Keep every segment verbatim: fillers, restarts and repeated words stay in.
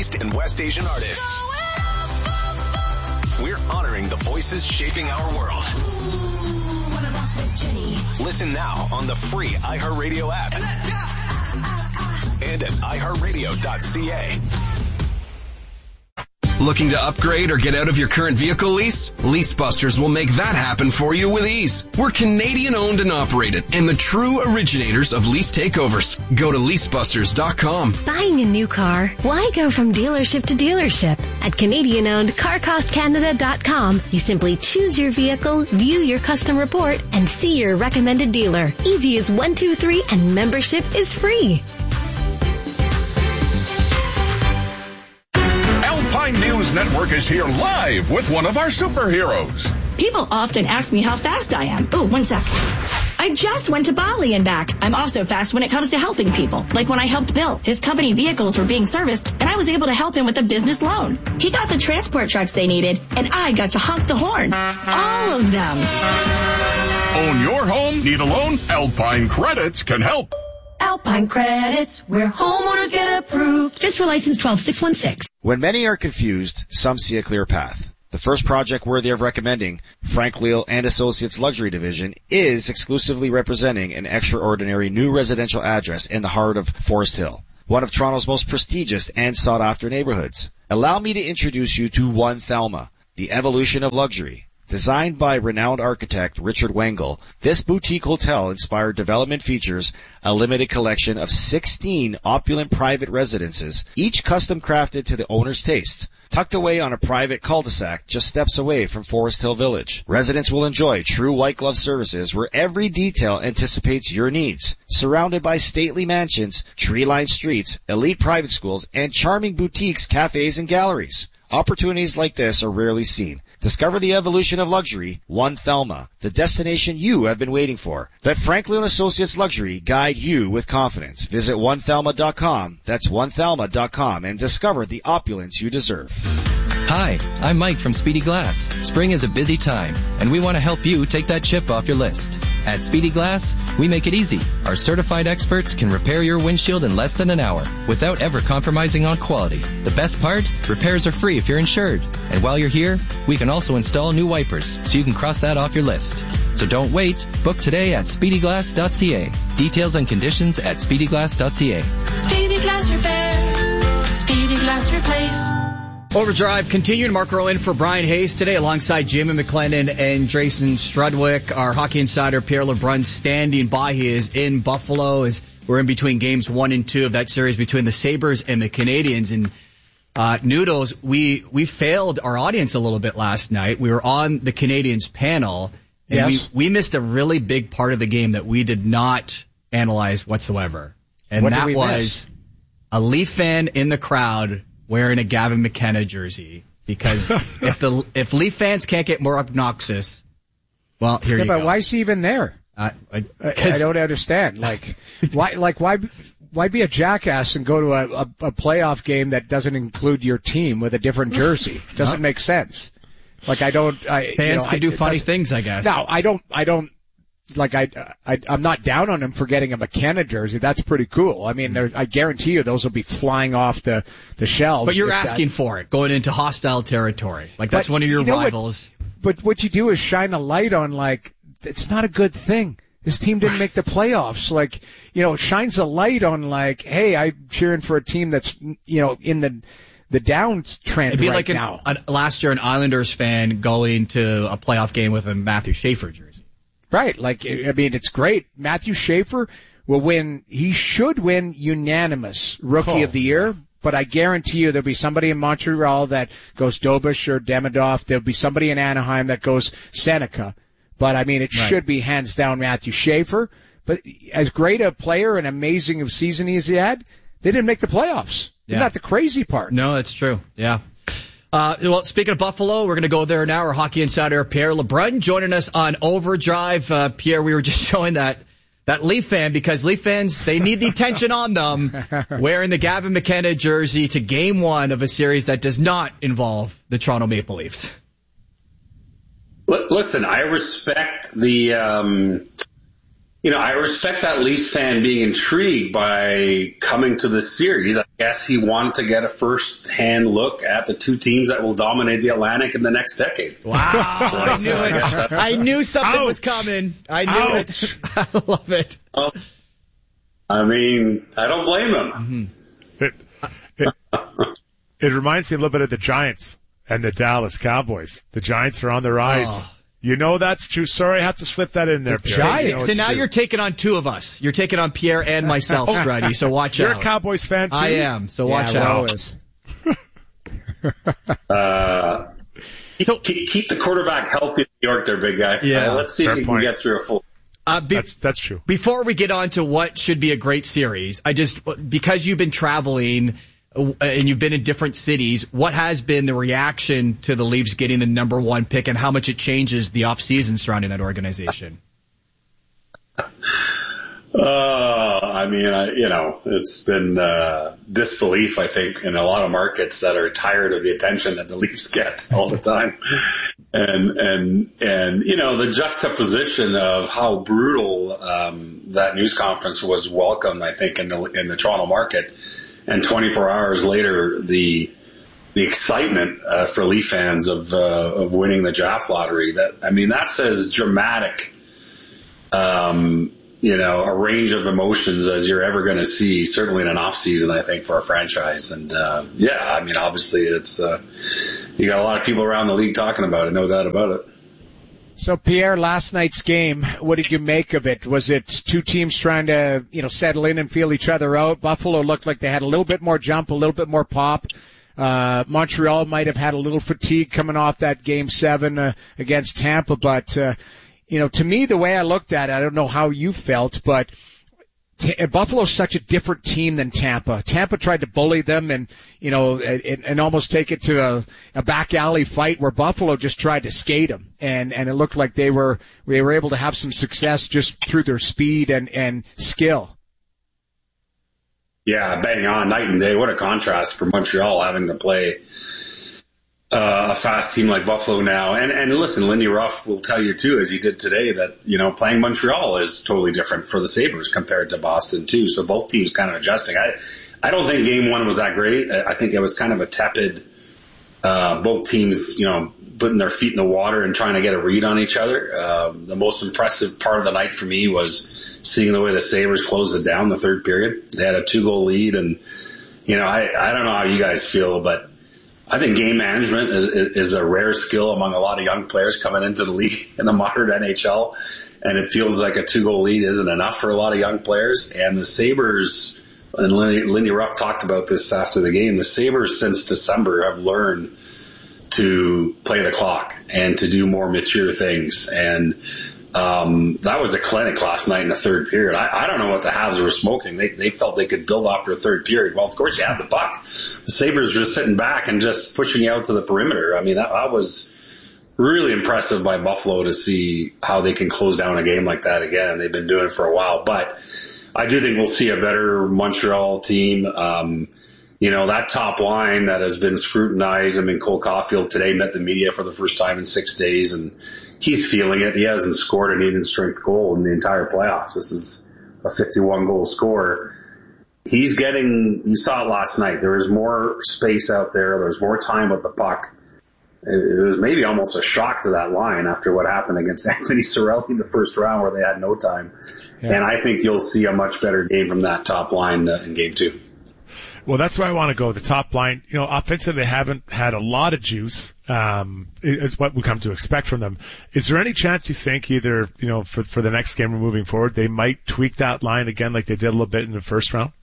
East and West Asian artists. We're honoring the voices shaping our world. Listen now on the free iHeartRadio app and at i heart radio dot c a. Looking to upgrade or get out of your current vehicle lease? LeaseBusters will make that happen for you with ease. We're Canadian owned and operated and the true originators of lease takeovers. Go to lease busters dot com. Buying a new car? Why go from dealership to dealership? At Canadian owned car cost canada dot com, you simply choose your vehicle, view your custom report, and see your recommended dealer. Easy as one, two, three, and membership is free. Alpine News Network is here live with one of our superheroes. People often ask me how fast I am. Oh, one sec. I just went to Bali and back. I'm also fast when it comes to helping people. Like when I helped Bill. His company vehicles were being serviced, and I was able to help him with a business loan. He got the transport trucks they needed, and I got to honk the horn. All of them. Own your home? Need a loan? Alpine Credits can help. Alpine Credits, where homeowners get approved. Just for license twelve six one six. When many are confused, some see a clear path. The first project worthy of recommending, Frank Leal and Associates Luxury Division, is exclusively representing an extraordinary new residential address in the heart of Forest Hill, one of Toronto's most prestigious and sought-after neighborhoods. Allow me to introduce you to One Thelma, the evolution of luxury. Designed by renowned architect Richard Wengel, this boutique hotel-inspired development features a limited collection of sixteen opulent private residences, each custom crafted to the owner's taste. Tucked away on a private cul-de-sac just steps away from Forest Hill Village, residents will enjoy true white glove services where every detail anticipates your needs. Surrounded by stately mansions, tree-lined streets, elite private schools, and charming boutiques, cafes, and galleries. Opportunities like this are rarely seen. Discover the evolution of luxury, One Thelma, the destination you have been waiting for. Let Frank Leal and Associates Luxury guide you with confidence. Visit one thelma dot com, that's one thelma dot com, and discover the opulence you deserve. Hi, I'm Mike from Speedy Glass. Spring is a busy time, and we want to help you take that chip off your list. At Speedy Glass, we make it easy. Our certified experts can repair your windshield in less than an hour without ever compromising on quality. The best part? Repairs are free if you're insured. And while you're here, we can also install new wipers so you can cross that off your list. So don't wait. Book today at speedy glass dot c a. Details and conditions at speedy glass dot c a. Speedy Glass Repair. Speedy Glass Replace. Overdrive continuing. Mark Rowe in for Brian Hayes today alongside Jimmy McLennan and Jason Strudwick. Our hockey insider Pierre LeBrun standing by. He is in Buffalo as we're in between games one and two of that series between the Sabres and the Canadiens. And uh Noodles, we we failed our audience a little bit last night. We were on the Canadiens panel, and yes. we, we missed a really big part of the game that we did not analyze whatsoever. And What that did we was miss? a Leaf fan in the crowd wearing a Gavin McKenna jersey, because if the if Leaf fans can't get more obnoxious, well, here yeah, you but go. why is he even there? Uh, I, I don't understand. Like, why? Like, why? Why be a jackass and go to a, a, a playoff game that doesn't include your team with a different jersey? Doesn't No. make sense. Like, I don't. I, Fans you know, can I, do it funny doesn't- things, I guess. No, I don't. I don't. Like, I, I, I'm not down on him for getting a McKenna jersey. That's pretty cool. I mean, there, I guarantee you those will be flying off the, the shelves. But you're if asking that, for it, going into hostile territory. Like, that's But one of your you know what- rivals. But what you do is shine a light on, like, it's not a good thing. This team didn't make the playoffs. Like, you know, it shines a light on, like, hey, I'm cheering for a team that's, you know, in the the downtrend It'd be right like an, now. an, last year an Islanders fan going to a playoff game with a Matthew Schaefer jersey. Right. Like, I mean, it's great. Matthew Schaefer will win. He should win unanimous Rookie Oh. of the Year. But I guarantee you there'll be somebody in Montreal that goes Dobush or Demidov. There'll be somebody in Anaheim that goes Seneca. But, I mean, it Right. should be hands down Matthew Schaefer. But as great a player and amazing of season as he had, they didn't make the playoffs. Yeah. Isn't that the crazy part? No, that's true. Yeah. Uh, well, speaking of Buffalo, we're going to go there now. Our hockey insider, Pierre LeBrun, joining us on Overdrive. Uh, Pierre, we were just showing that, that Leaf fan, because Leaf fans, they need the attention on them, wearing the Gavin McKenna jersey to game one of a series that does not involve the Toronto Maple Leafs. Listen, I respect the, um, you know, I respect that Leafs fan being intrigued by coming to this series. I guess he wanted to get a first-hand look at the two teams that will dominate the Atlantic in the next decade. Wow. So, I knew so I it. guess I knew something Ouch. was coming. I knew Ouch. it. I love it. Um, I mean, I don't blame him. Mm-hmm. It, it, it reminds me a little bit of the Giants and the Dallas Cowboys. The Giants are on the rise. Oh. You know that's true. Sorry, I have to slip that in there, Pierre. Giants. You know So it's now true. you're taking on two of us. You're taking on Pierre and myself, Struddy, so watch You're out. a Cowboys fan, too? I am, so watch yeah, out. always. Uh, keep, keep, keep the quarterback healthy in New York there, big guy. Yeah. Uh, let's see Fair if he point. can get through a full. Uh, be- That's, that's true. Before we get on to what should be a great series, I just, because you've been traveling uh, and you've been in different cities, what has been the reaction to the Leafs getting the number one pick and how much it changes the offseason surrounding that organization? Uh, I mean, I, you know, it's been uh, disbelief, I think, in a lot of markets that are tired of the attention that the Leafs get all the time. And, and, and, you know, the juxtaposition of how brutal um, that news conference was welcomed, I think, in the in the Toronto market. And twenty-four hours later, the the excitement uh, for Leaf fans of uh, of winning the draft lottery. That I mean, that's as dramatic, um, you know, a range of emotions as you're ever going to see. Certainly in an off season, I think, for a franchise. And uh, yeah, I mean, obviously, it's uh, you got a lot of people around the league talking about it, no doubt about it. So, Pierre, last night's game, what did you make of it? Was it two teams trying to, you know, settle in and feel each other out? Buffalo looked like they had a little bit more jump, a little bit more pop. Uh, Montreal might have had a little fatigue coming off that game seven uh, against Tampa, but, uh, you know, to me, the way I looked at it, I don't know how you felt, but T- Buffalo's such a different team than Tampa. Tampa tried to bully them and, you know, and, and almost take it to a, a back alley fight where Buffalo just tried to skate them. And, and it looked like they were, they were able to have some success just through their speed and, and skill. Yeah, bang on, night and day. What a contrast for Montreal having to play uh, a fast team like Buffalo now. And, and listen, Lindy Ruff will tell you too, as he did today, that, you know, playing Montreal is totally different for the Sabres compared to Boston too. So both teams kind of adjusting. I, I don't think game one was that great. I think it was kind of a tepid, uh, both teams, you know, putting their feet in the water and trying to get a read on each other. Uh, the most impressive part of the night for me was seeing the way the Sabres closed it down the third period. They had a two goal lead and, you know, I, I don't know how you guys feel, but I think game management is, is a rare skill among a lot of young players coming into the league in the modern N H L. And it feels like a two goal lead isn't enough for a lot of young players. And the Sabres, and Lindy, Lindy Ruff talked about this after the game, the Sabres since December have learned to play the clock and to do more mature things. And Um, that was a clinic last night in the third period. I, I don't know what the Habs were smoking. They, they felt they could build after a third period. Well, of course you had the puck. The Sabres were sitting back and just pushing you out to the perimeter. I mean, that, that was really impressive by Buffalo to see how they can close down a game like that again. They've been doing it for a while, but I do think we'll see a better Montreal team. Um, you know, that top line that has been scrutinized. I mean, Cole Caulfield today met the media for the first time in six days and he's feeling it. He hasn't scored an even strength goal in the entire playoffs. This is a fifty-one goal scorer. He's getting, you saw it last night. There was more space out there. There's more time with the puck. It was maybe almost a shock to that line after what happened against Anthony Cirelli in the first round where they had no time. Yeah. And I think you'll see a much better game from that top line in game two. Well, that's where I want to go. The top line, you know, offensively they haven't had a lot of juice. Um, it's what we come to expect from them. Is there any chance you think either, you know, for, for the next game or moving forward, they might tweak that line again like they did a little bit in the first round?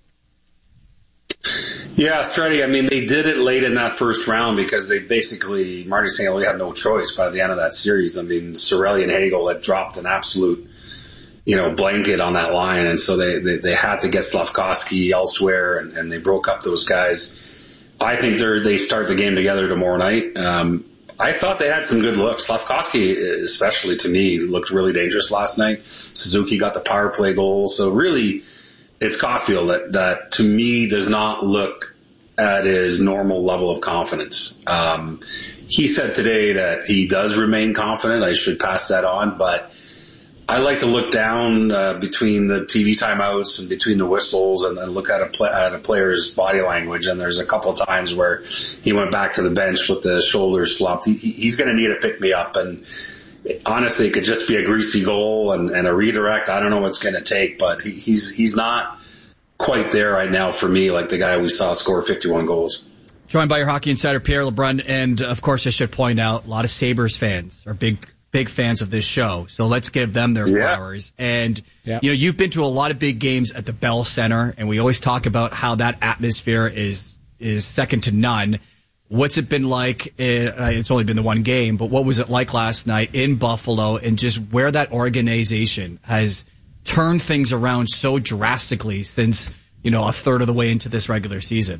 Yeah, Struddy, I mean, they did it late in that first round because they basically, Marty Saint Louis had no choice by the end of that series. I mean, Cirelli and Hagel had dropped an absolute, you know, blanket on that line. And so they, they, they had to get Slafkovsky elsewhere and, and they broke up those guys. I think they're, they start the game together tomorrow night. Um, I thought they had some good looks. Slafkovsky, especially to me, looked really dangerous last night. Suzuki got the power play goal. So really, it's Caulfield that, that to me does not look at his normal level of confidence. Um, he said today that he does remain confident. I should pass that on, but I like to look down uh, between the T V timeouts and between the whistles and, and look at a, play, at a player's body language. And there's a couple of times where he went back to the bench with the shoulders slumped. He, he's going to need a pick-me-up. And honestly, it could just be a greasy goal and, and a redirect. I don't know what it's going to take, but he, he's he's not quite there right now for me, like the guy we saw score fifty-one goals. Joined by your Hockey Insider, Pierre LeBrun. And, of course, I should point out, a lot of Sabres fans are big big fans of this show, so let's give them their yeah. flowers. And, yeah. you know, you've been to a lot of big games at the Bell Center, and we always talk about how that atmosphere is is second to none. What's it been like? It's only been the one game, but what was it like last night in Buffalo, and just where that organization has turned things around so drastically since, you know, a third of the way into this regular season?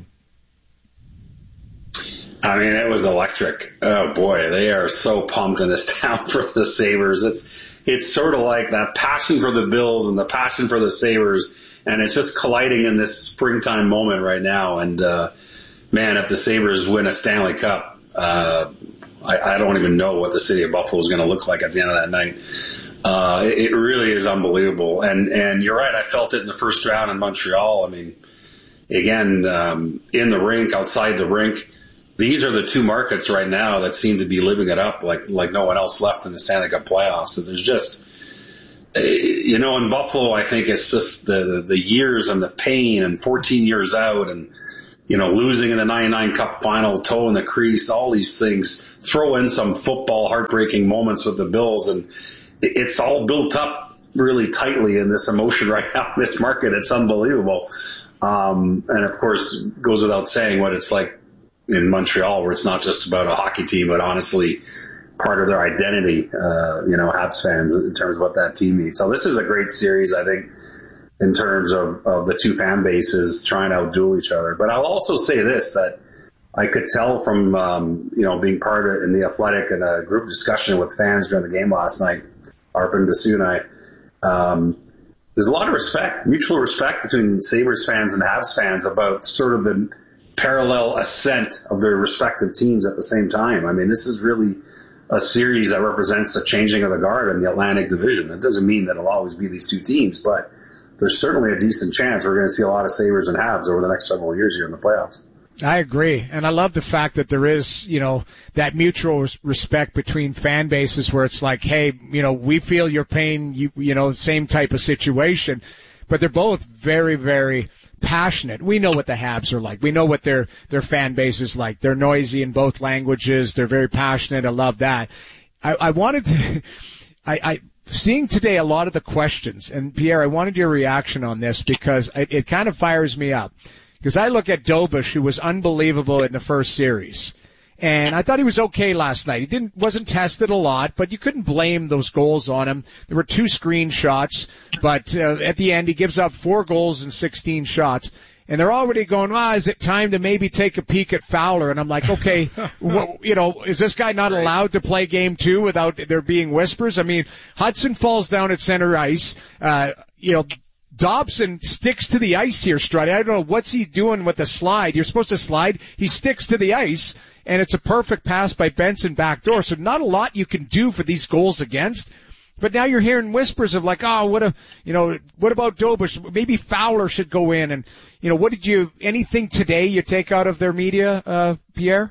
I mean, it was electric. Oh boy, they are so pumped in this town for the Sabres. It's, it's sort of like that passion for the Bills and the passion for the Sabres, and it's just colliding in this springtime moment right now. And, uh, man, if the Sabres win a Stanley Cup, uh, I, I don't even know what the city of Buffalo is going to look like at the end of that night. Uh, it, it really is unbelievable. And, and you're right. I felt it in the first round in Montreal. I mean, again, um, in the rink, outside the rink, these are the two markets right now that seem to be living it up like like no one else left in the Stanley Cup playoffs. So there's just, you know, in Buffalo, I think it's just the the years and the pain and fourteen years out and, you know, losing in the ninety-nine Cup final, toe in the crease, all these things. Throw in some football heartbreaking moments with the Bills, and it's all built up really tightly in this emotion right now in this market. It's unbelievable. Um, and of course, it goes without saying what it's like in Montreal, where it's not just about a hockey team, but honestly part of their identity, uh, you know, Habs fans in terms of what that team needs. So this is a great series, I think, in terms of, of the two fan bases trying to outduel each other. But I'll also say this, that I could tell from, um, you know, being part of in the Athletic and a group discussion with fans during the game last night, Arpon Basu and I, um, there's a lot of respect, mutual respect between Sabres fans and Habs fans about sort of the parallel ascent of their respective teams at the same time. I mean, this is really a series that represents the changing of the guard in the Atlantic Division. It doesn't mean that it'll always be these two teams, but there's certainly a decent chance we're going to see a lot of Sabres and Habs over the next several years here in the playoffs. I agree. And I love the fact that there is, you know, that mutual respect between fan bases where it's like, hey, you know, we feel your pain, you, you know, same type of situation. But they're both very, very passionate. We know what the Habs are like. We know what their, their fan base is like. They're noisy in both languages. They're very passionate. I love that. I, I wanted to, I, I, seeing today a lot of the questions, and Pierre, I wanted your reaction on this because it, it kind of fires me up. Because I look at Dobush, who was unbelievable in the first series. And I thought he was okay last night. He didn't, wasn't tested a lot, but you couldn't blame those goals on him. There were two screenshots, but uh, at the end he gives up four goals and sixteen shots. And they're already going, ah, is it time to maybe take a peek at Fowler? And I'm like, okay, what, you know, is this guy not allowed to play game two without there being whispers? I mean, Hudson falls down at center ice, uh, you know, Dobson sticks to the ice here, Strutty. I don't know what's he doing with the slide. You're supposed to slide. He sticks to the ice, and it's a perfect pass by Benson backdoor. So not a lot you can do for these goals against. But now you're hearing whispers of like, oh, what a, you know, what about Dobush? Maybe Fowler should go in. And, you know, what did you, anything today you take out of their media, uh, Pierre?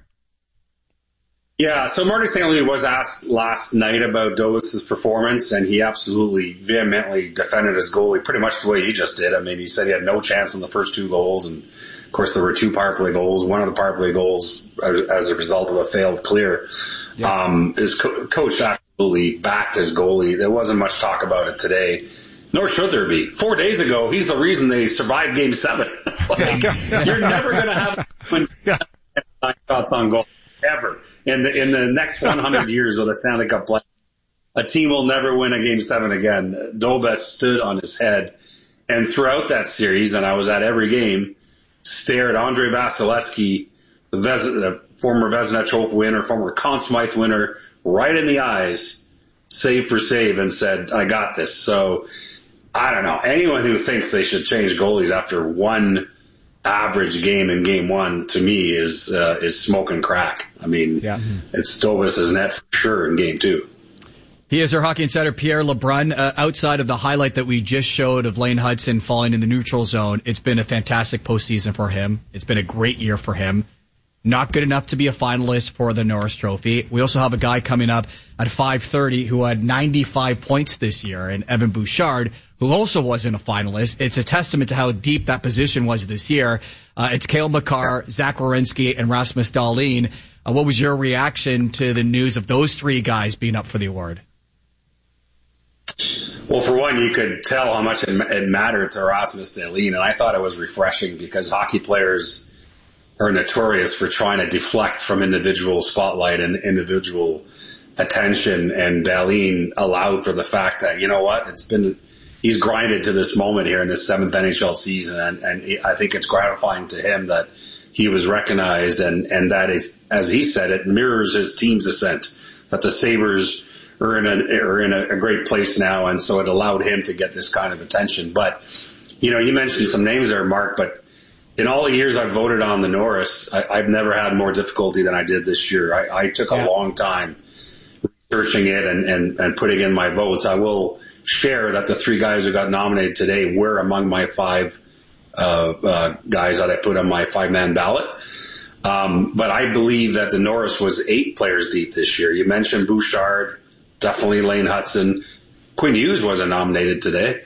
Yeah, so Marty Saint Louis was asked last night about Dobush's performance, and he absolutely vehemently defended his goalie pretty much the way he just did. I mean, he said he had no chance on the first two goals, and of course there were two power play goals. One of the power play goals as a result of a failed clear. Yeah. Um, his co- coach absolutely backed his goalie. There wasn't much talk about it today, nor should there be. Four days ago, he's the reason they survived Game Seven. Like, you're never going to have nine shots on goal ever. In the, in the next one hundred years of the Stanley Cup play, a team will never win a Game seven again. Dobes stood on his head, and throughout that series, and I was at every game, stared Andre Vasilevsky, the, Ves- the former Vezina Trophy winner, former Conn Smythe winner, right in the eyes, save for save, and said, I got this. So, I don't know. Anyone who thinks they should change goalies after one average game in game one, to me, is uh, is smoking crack. I mean, yeah. It's Dobus's net for sure in game two. He is our Hockey Insider, Pierre LeBrun. Uh, outside of the highlight that we just showed of Lane Hudson falling in the neutral zone, it's been a fantastic postseason for him. It's been a great year for him. Not good enough to be a finalist for the Norris Trophy. We also have a guy coming up at five thirty who had ninety-five points this year, and Evan Bouchard, who also wasn't a finalist. It's a testament to how deep that position was this year. Uh, it's Cale Makar, Zach Werenski, and Rasmus Dahlin. Uh, what was your reaction to the news of those three guys being up for the award? Well, for one, you could tell how much it, it mattered to Rasmus Dahlin, and I thought it was refreshing because hockey players are notorious for trying to deflect from individual spotlight and individual attention, and Dahlin allowed for the fact that, you know what, it's been, he's grinded to this moment here in his seventh N H L season, and, and I think it's gratifying to him that he was recognized, and, and that is, as he said, it mirrors his team's ascent, that the Sabres are in a, are in a, a great place now, and so it allowed him to get this kind of attention. But, you know, you mentioned some names there, Mark, but in all the years I've voted on the Norris, I, I've never had more difficulty than I did this year. I, I took a yeah. long time researching it and, and, and putting in my votes. I will share that the three guys who got nominated today were among my five uh, uh, guys that I put on my five-man ballot. Um, but I believe that the Norris was eight players deep this year. You mentioned Bouchard, definitely Lane Hudson. Quinn Hughes wasn't nominated today.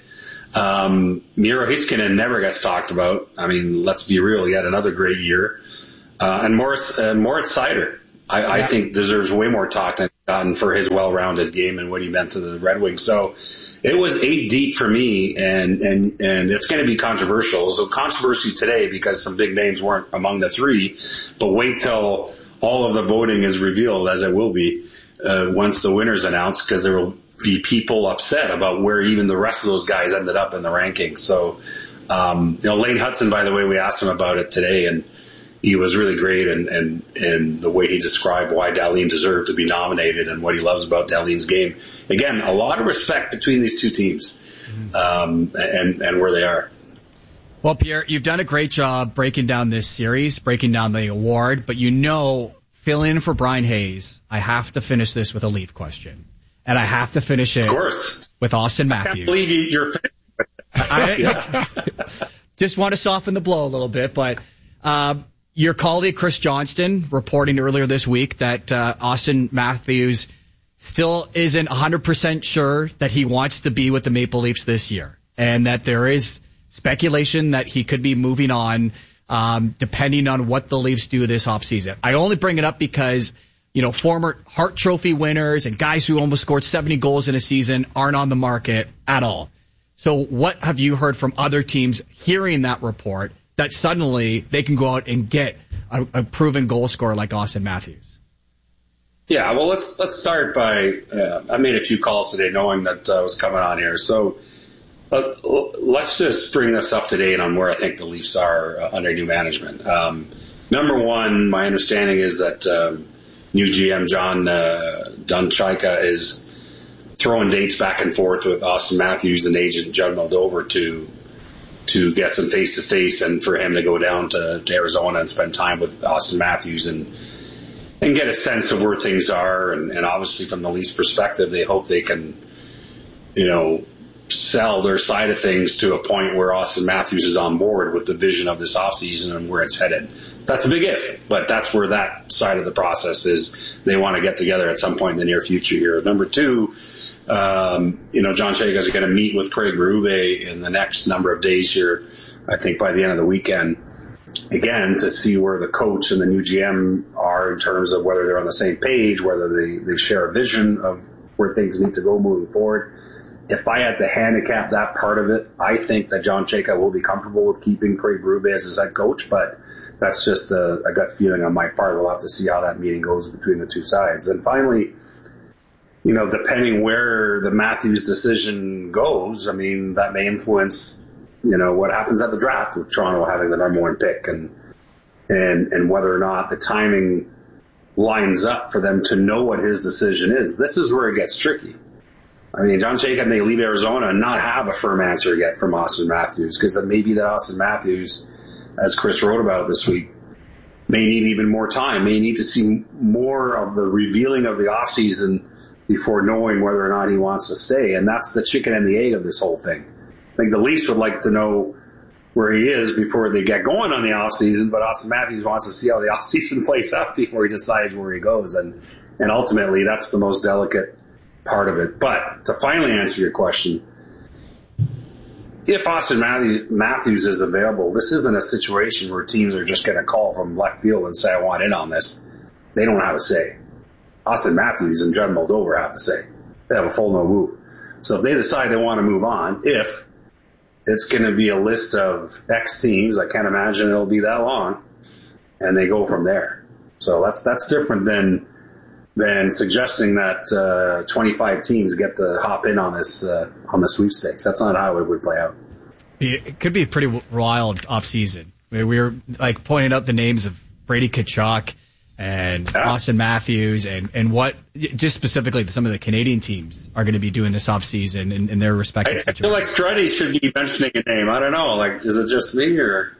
Um, Miro Heiskanen never gets talked about. I mean, let's be real. He had another great year. Uh, and Moritz, uh, Moritz Seider, I, yeah. I think deserves way more talk than he's gotten for his well-rounded game and what he meant to the Red Wings. So it was eight deep for me, and, and, and it's going to be controversial. So controversy today because some big names weren't among the three, but wait till all of the voting is revealed, as it will be, uh, once the winner's announced, because there will be people upset about where even the rest of those guys ended up in the rankings. So, um, you know, Lane Hudson, by the way, we asked him about it today, and he was really great, and, and, and the way he described why Dahlin deserved to be nominated and what he loves about Dahlin's game. Again, a lot of respect between these two teams, um, and, and where they are. Well, Pierre, you've done a great job breaking down this series, breaking down the award, but you know, fill in for Brian Hayes, I have to finish this with a Leaf question. And I have to finish it of course. with Austin Matthews. I can't believe you're finished with it. I just want to soften the blow a little bit, but uh, your colleague Chris Johnston reporting earlier this week that uh, Austin Matthews still isn't one hundred percent sure that he wants to be with the Maple Leafs this year, and that there is speculation that he could be moving on um, depending on what the Leafs do this offseason. I only bring it up because, you know, former Hart Trophy winners and guys who almost scored seventy goals in a season aren't on the market at all. So what have you heard from other teams hearing that report that suddenly they can go out and get a, a proven goal scorer like Austin Matthews? Yeah, well, let's let's start by, uh, I made a few calls today knowing that I uh, was coming on here. So uh, let's just bring this up to date on where I think the Leafs are uh, under new management. Um, number one, my understanding is that um, new G M John uh, Donchika is throwing dates back and forth with Austin Matthews and agent Judd Moldover to to get some face-to-face and for him to go down to, to Arizona and spend time with Austin Matthews and and get a sense of where things are. And, and obviously from the Leafs perspective, they hope they can, you know, sell their side of things to a point where Austin Matthews is on board with the vision of this offseason and where it's headed. That's a big if, but that's where that side of the process is. They want to get together at some point in the near future here. Number two, um, you know, John Chayka is going to meet with Craig Berube in the next number of days here, I think by the end of the weekend, again, to see where the coach and the new G M are in terms of whether they're on the same page, whether they, they share a vision of where things need to go moving forward. If I had to handicap that part of it, I think that John Chayka will be comfortable with keeping Craig Berube as his head coach, but that's just a, a gut feeling on my part. We'll have to see how that meeting goes between the two sides. And finally, you know, depending where the Matthews decision goes, I mean, that may influence, you know, what happens at the draft with Toronto having the number one pick and and and whether or not the timing lines up for them to know what his decision is. This is where it gets tricky. I mean, John Chayka may leave Arizona and not have a firm answer yet from Austin Matthews, because it may be that Austin Matthews, as Chris wrote about this week, may need even more time, may need to see more of the revealing of the offseason, before knowing whether or not he wants to stay. And that's the chicken and the egg of this whole thing. I think the Leafs would like to know where he is before they get going on the off season, but Austin Matthews wants to see how the off season plays out before he decides where he goes. And, and ultimately that's the most delicate part of it. But to finally answer your question, if Austin Matthews, Matthews is available, this isn't a situation where teams are just going to call from left field and say, I want in on this. They don't have a say. Austin Matthews and Judd Moldover have a say. They have a full no move. So if they decide they want to move on, if it's going to be a list of X teams, I can't imagine it'll be that long, and they go from there. So that's that's different than than suggesting that uh, twenty-five teams get to hop in on this uh, on the sweepstakes. That's not how it would play out. It could be a pretty wild off season. I mean, we were like pointing out the names of Brady Tkachuk and yeah. Austin Matthews and, and what, just specifically some of the Canadian teams are going to be doing this offseason in, in their respective I, situations. I feel like Struddy should be mentioning a name. I don't know. Like, is it just me or?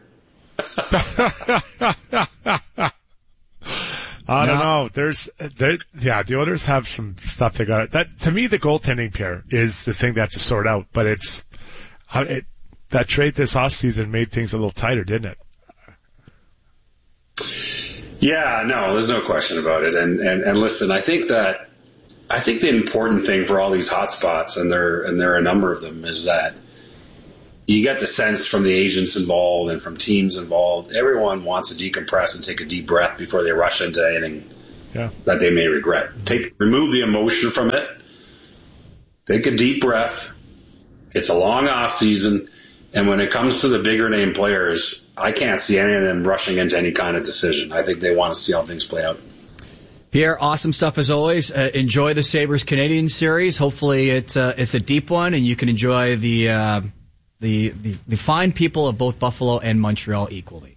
I don't no. know. There's, there, yeah, the Oilers have some stuff they got. That, to me, the goaltending pair is the thing they have to sort out, but it's, it, that trade this offseason made things a little tighter, didn't it? Yeah, no, there's no question about it. And, and, and listen, I think that, I think the important thing for all these hotspots, and there, and there are a number of them, is that you get the sense from the agents involved and from teams involved, everyone wants to decompress and take a deep breath before they rush into anything yeah. that they may regret. Take, remove the emotion from it. Take a deep breath. It's a long off season. And when it comes to the bigger name players, I can't see any of them rushing into any kind of decision. I think they want to see how things play out. Pierre, awesome stuff as always. Uh, enjoy the Sabres Canadian series. Hopefully it's, uh, it's a deep one and you can enjoy the, uh, the, the, the fine people of both Buffalo and Montreal equally.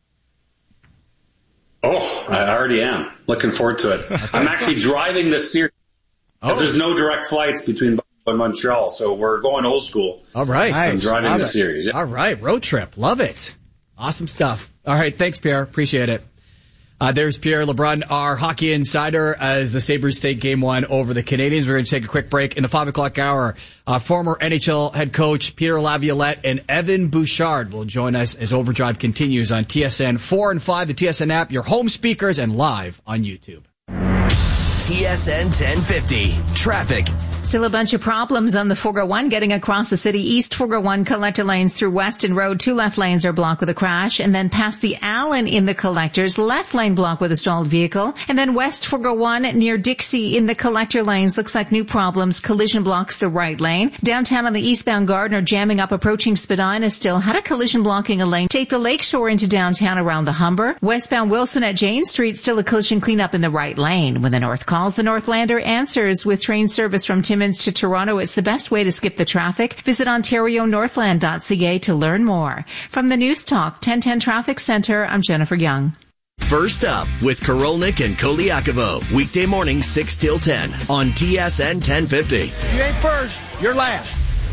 Oh, I already am. Looking forward to it. I'm actually driving this series. Oh. There's no direct flights between Buffalo and Montreal, so we're going old school. All right. So I'm nice. driving Love the it. series. Yeah. All right. Road trip. Love it. Awesome stuff. All right. Thanks, Pierre. Appreciate it. Uh, there's Pierre LeBrun, our hockey insider, as the Sabres take game one over the Canadians. We're going to take a quick break. In the five o'clock hour, uh, former N H L head coach Peter Laviolette and Evan Bouchard will join us as Overdrive continues on T S N four and five, the T S N app, your home speakers, and live on YouTube. T S N ten fifty. Traffic. Still a bunch of problems on the four oh one getting across the city. East four oh one collector lanes through Weston Road. Two left lanes are blocked with a crash. And then past the Allen in the collectors. Left lane blocked with a stalled vehicle. And then West four oh one near Dixie in the collector lanes. Looks like new problems. Collision blocks the right lane. Downtown on the eastbound Gardner jamming up approaching Spadina still. Had a collision blocking a lane. Take the Lakeshore into downtown around the Humber. Westbound Wilson at Jane Street. Still a collision cleanup in the right lane. When the North calls, the Northlander answers with train service from Timmins to Toronto. It's the best way to skip the traffic. Visit ontario northland dot c a to learn more. From the News Talk ten ten Traffic Center, I'm Jennifer Young. First up with Korolnik and Koliakovo. Weekday morning six till ten on T S N ten fifty. You ain't first, you're last.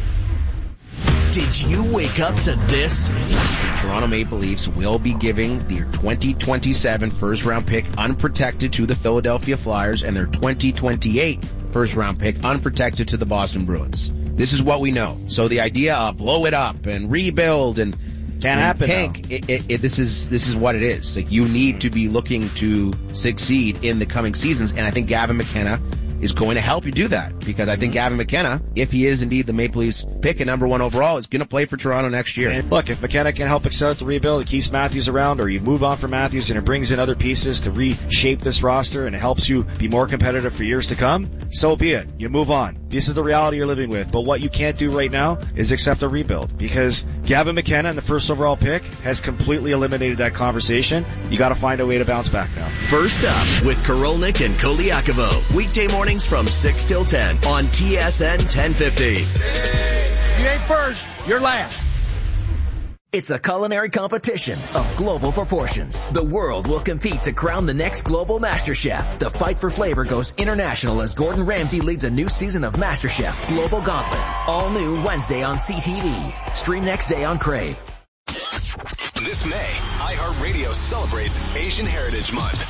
Did you wake up to this? The Toronto Maple Leafs will be giving their twenty twenty-seven first round pick unprotected to the Philadelphia Flyers and their twenty twenty-eight first round pick unprotected to the Boston Bruins. This is what we know. So the idea of blow it up and rebuild and can't happen. Tank, it, it, it, this is this is what it is. Like, you need to be looking to succeed in the coming seasons, and I think Gavin McKenna is going to help you do that, because I think Gavin McKenna, if he is indeed the Maple Leafs pick at number one overall, is going to play for Toronto next year. And look, if McKenna can help accelerate the rebuild, it keeps Matthews around, or you move on from Matthews and it brings in other pieces to reshape this roster and it helps you be more competitive for years to come, so be it. You move on. This is the reality you're living with. But what you can't do right now is accept a rebuild, because Gavin McKenna and the first overall pick has completely eliminated that conversation. You got to find a way to bounce back now. First up with Korolnik and Koliakovo. Weekday mornings from six till ten on T S N ten fifty. You ain't first, you're last. It's a culinary competition of global proportions. The world will compete to crown the next global master chef. The fight for flavor goes international as Gordon Ramsay leads a new season of MasterChef Global Gauntlet. All new Wednesday on C T V. Stream next day on Crave. This May, iHeartRadio celebrates Asian Heritage Month.